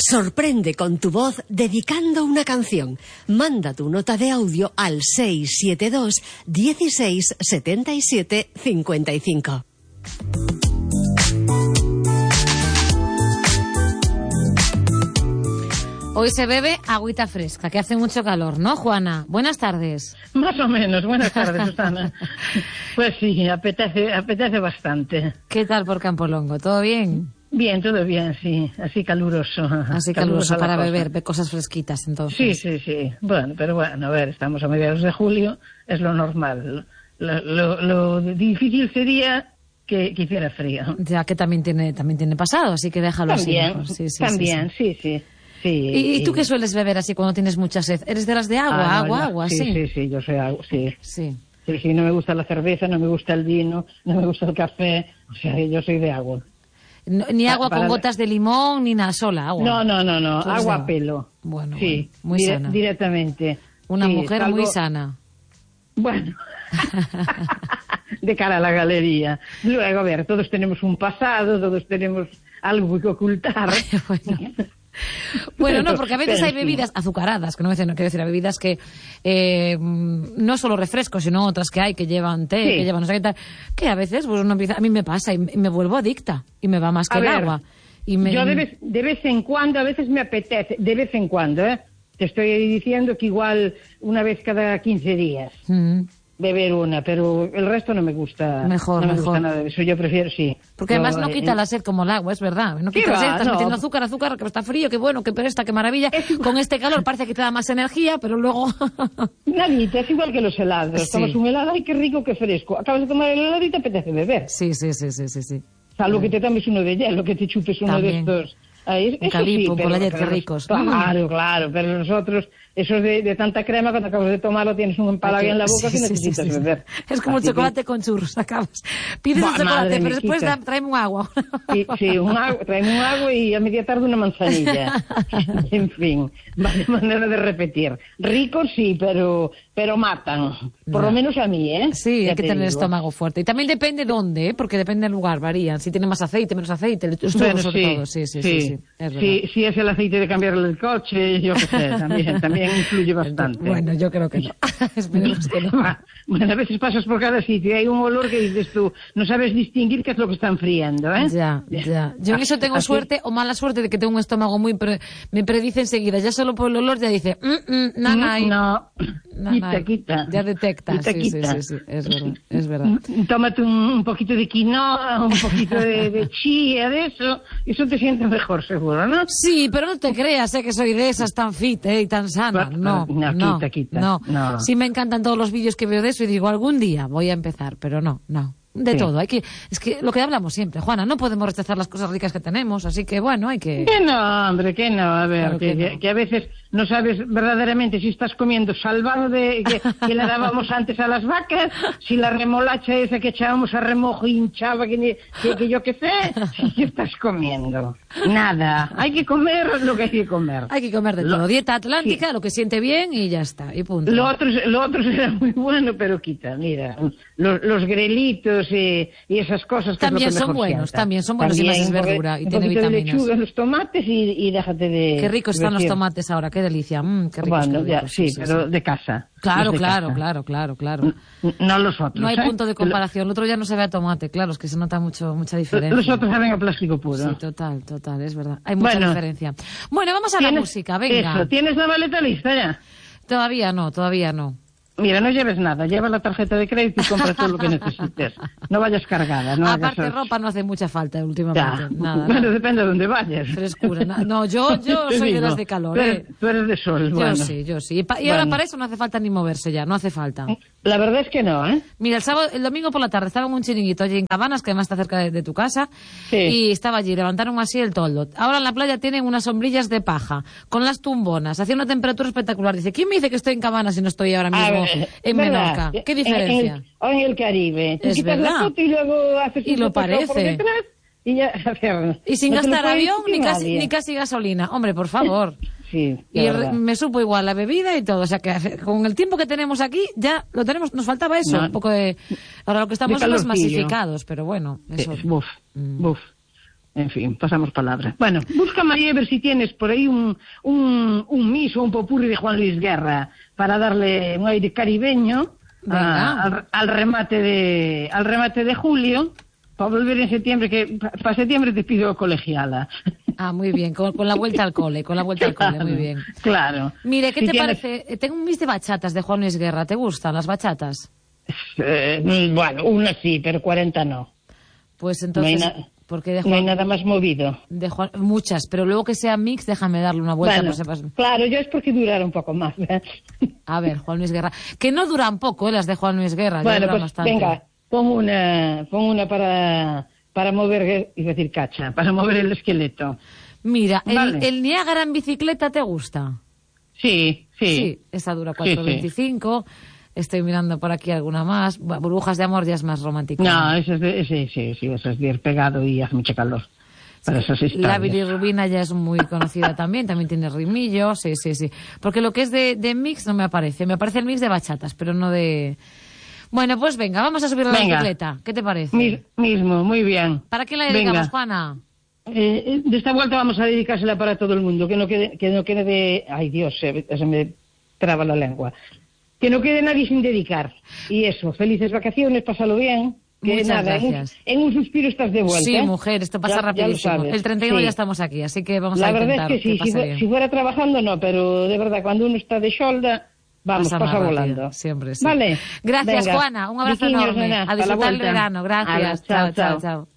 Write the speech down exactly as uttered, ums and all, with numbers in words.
Sorprende con tu voz dedicando una canción. Manda tu nota de audio al seis siete dos, dieciséis, setenta y siete, cincuenta y cinco. Hoy se bebe agüita fresca, que hace mucho calor, ¿no, Juana? Buenas tardes. Más o menos, buenas tardes, Susana. Pues sí, apetece, apetece bastante. ¿Qué tal por Campolongo? ¿Todo bien? Bien, todo bien, sí. Así caluroso. Así caluroso para beber, ve cosas fresquitas, entonces. Sí, sí, sí. Bueno, pero bueno, a ver, estamos a mediados de julio, es lo normal. Lo, lo, lo difícil sería que, que hiciera frío. Ya que también tiene, también tiene pasado, así que déjalo también, así. Sí, sí, también, sí, sí. sí. sí. Sí, ¿Y, ¿Y tú qué sueles beber así cuando tienes mucha sed? ¿Eres de las de agua, ah, agua, no, agua? Sí, sí, sí, sí, yo soy agua, sí. Sí. Sí, sí, no me gusta la cerveza, no me gusta el vino, no me gusta el café, o sea, yo soy de agua. No, ni agua para, con para... gotas de limón, ni nada, sola, agua. No, no, no, no, agua a pelo. Bueno, sí, bueno, muy dire sana. Directamente. Una sí, mujer salvo... muy sana. Bueno, de cara a la galería. Luego, a ver, todos tenemos un pasado, todos tenemos algo que ocultar. bueno. Bueno, no, porque a veces pero hay bebidas sí. azucaradas, que no, me, no quiero decir, a bebidas que eh, no solo refrescos, sino otras que hay que llevan té, sí. que llevan no sé qué tal, que a veces pues uno empieza, a mí me pasa y me vuelvo adicta y me va más que a el ver, agua. Y me... Yo de vez, de vez en cuando, a veces me apetece, de vez en cuando, ¿eh? Te estoy diciendo que igual una vez cada quince días. Mm. Beber una, pero el resto no me gusta. Mejor, no me mejor. gusta nada de eso, yo prefiero sí. Porque no, además no quita eh, la sed como el agua, es verdad. No quita la sed, estás no. metiendo azúcar, azúcar, que está frío, que bueno, que presta, que maravilla. Con este calor parece que te da más energía, pero luego... Nadita, es igual que los helados. Sí. Tomas un helado, ay, qué rico, qué fresco. Acabas de tomar el helado y te apetece beber. Sí, sí, sí, sí, sí. sí. Salvo que te tomes uno de hielo, que te chupes uno También. de estos... Ay, un calipo, sí, un polayet, qué ricos. Claro, claro, pero nosotros, eso de, de tanta crema, cuando acabas de tomarlo tienes un empalague en la boca sí, que necesitas sí, sí, beber. Es como el chocolate que... con churros, acabas. Pides bah, el chocolate, pero después da, tráeme un agua. Sí, sí, un agua, tráeme un agua y a media tarde una manzanilla. En fin, vale manera de repetir. Ricos sí, pero pero matan. Por no. lo menos a mí, ¿eh? Sí, ya hay que tener digo. el estómago fuerte. Y también depende dónde, ¿eh? Porque depende del lugar, varían. Si tiene más aceite, menos aceite, los churros bueno, sobre sí, todo. Sí, sí, sí. sí, sí es sí, si es el aceite de cambiarle el coche, yo qué sé, también, también influye bastante. Bueno, yo creo que no. Esperemos que no. Bueno, a veces pasas por cada sitio y hay un olor que dices tú, no sabes distinguir qué es lo que están friendo, ¿eh? Ya, ya. Yo en eso tengo Así... suerte o mala suerte de que tengo un estómago muy... Pre... Me predice enseguida, ya solo por el olor ya dice, mm, mm, nanay. No, nanay. quita, quita. Ya detecta, quita, sí, quita. sí, sí, sí, es verdad, es verdad. Tómate un, un poquito de quinoa, un poquito de, de chía, de eso, eso te siente mejor seguro, ¿no? Sí, pero no te creas, ¿eh? Que soy de esas tan fit, ¿eh? Y tan sana. No, no, no, quita, quita. no. no. Sí me encantan todos los vídeos que veo de eso y digo, algún día voy a empezar, pero no, no. De sí. todo, hay que, es que lo que hablamos siempre, Juana, no podemos rechazar las cosas ricas que tenemos, así que bueno, hay que... Que no, hombre, que no, a ver, claro que, que, no. que a veces no sabes verdaderamente si estás comiendo salvado de que, que le dábamos antes a las vacas, si la remolacha esa que echábamos a remojo hinchaba, que, que, que yo qué sé, si estás comiendo. Nada, hay que comer lo que hay que comer. Hay que comer de lo, todo, dieta atlántica, sí. lo que siente bien y ya está, y punto. Lo otro, lo otro será muy bueno, pero quita, mira, los, los grelitos y, y esas cosas que también es lo que son buenos, sienta. también son buenos también, y más es verdura y tiene vitaminas. De lechuga, los tomates y, y déjate de... Qué ricos están los tomates ahora, qué delicia, mm, qué ricos. Bueno, qué ya, ricos, sí, sí, pero sí. de casa. Claro, de claro, casa. claro, claro, claro. No, no los otros. No hay ¿eh? punto de comparación, el otro ya no se ve a tomate, claro, es que se nota mucho mucha diferencia. Los otros saben a plástico puro. Sí, total, total, es verdad. Hay mucha bueno, diferencia. Bueno, vamos a la música, venga. Eso, ¿tienes la maleta lista ya? Todavía no, todavía no. Mira, no lleves nada, lleva la tarjeta de crédito y compra todo lo que necesites. No vayas cargada. No Aparte, hagas... ropa no hace mucha falta últimamente. Ya. Nada, bueno, nada. depende de dónde vayas. Frescura. No, yo, yo soy digo, de las de calor. Tú eres, ¿eh? tú eres de sol. Yo bueno. sí, yo sí. Y, pa y bueno. ahora para eso no hace falta ni moverse ya, no hace falta. La verdad es que no, ¿eh? Mira, el sábado, el domingo por la tarde estaba en un chiringuito allí en Cabanas, que además está cerca de, de tu casa, sí. y estaba allí, levantaron así el toldo. Ahora en la playa tienen unas sombrillas de paja, con las tumbonas, hacía una temperatura espectacular. Dice, ¿quién me dice que estoy en Cabanas y no estoy ahora mismo ver, en Menorca? ¿Qué diferencia? En el, o en el Caribe. Tú es quitas verdad. la foto y luego haces y un lo parece. Por detrás y ya, y sin no gastar avión ni casi, nadie. ni casi gasolina. Hombre, por favor. Sí, y verdad. me supo igual la bebida y todo. O sea que con el tiempo que tenemos aquí, ya lo tenemos, nos faltaba eso, no. un poco de... Ahora lo que estamos son los masificados, pero bueno. Eso... Sí, buf, mm. buf. En fin, pasamos palabra. Bueno, búscame ahí a ver si tienes por ahí un, un, un mix o un popurrí de Juan Luis Guerra para darle un aire caribeño a, al, al remate de al remate de julio, para volver en septiembre, que para septiembre te pido colegiala. Ah, muy bien, con, con la vuelta al cole, con la vuelta claro, al cole, muy bien. Claro. Mire, ¿qué si te tienes... parece? Tengo un mix de bachatas de Juan Luis Guerra, ¿te gustan las bachatas? Eh, bueno, una sí, pero cuarenta no. Pues entonces... No hay, na... porque de Juan... no hay nada más movido. De Juan... Muchas, pero luego que sea mix, déjame darle una vuelta. Bueno, por si... claro, yo es porque durara un poco más. ¿eh? A ver, Juan Luis Guerra. Que no duran poco, ¿eh? Las de Juan Luis Guerra. Bueno, pues bastante. venga, pon una, pon una para, para mover, es decir, cacha, para mover el esqueleto. Mira, vale. el, el Niágara en bicicleta, ¿te gusta? Sí, sí. Sí, esa dura cuatro veinticinco. Sí, sí. Estoy mirando por aquí alguna más. Burbujas de amor ya es más romántica. No, eso es de, sí, sí, sí, eso es de ir pegado y hace mucho calor. Para sí, esas la bilirrubina ya es muy conocida también, también tiene rimillo, sí, sí, sí. Porque lo que es de, de mix no me aparece, me aparece el mix de bachatas, pero no de... Bueno, pues venga, vamos a subir a la venga. bicicleta. ¿Qué te parece? Mis, mismo, muy bien. ¿Para qué la dedicamos, venga. Juana? Eh, de esta vuelta vamos a dedicársela para todo el mundo, que no quede, que no quede de... Ay, Dios, se, se me traba la lengua. Que no quede nadie sin dedicar. Y eso, felices vacaciones, pásalo bien. Que Muchas nada, gracias. En, un, en un suspiro estás de vuelta. Sí, ¿eh? mujer, esto pasa ya, rapidísimo. Ya el treinta y uno sí. Ya estamos aquí, así que vamos la a intentar. La verdad es que sí, que si, fuera, si fuera trabajando no, pero de verdad, cuando uno está de xolda, vamos, pasa, pasa volando. Siempre, sí. Vale. Gracias, venga. Juana, un abrazo Biquiños, enorme. Nena, a disfrutar el verano, gracias. Ala, chao, chao, chao. chao.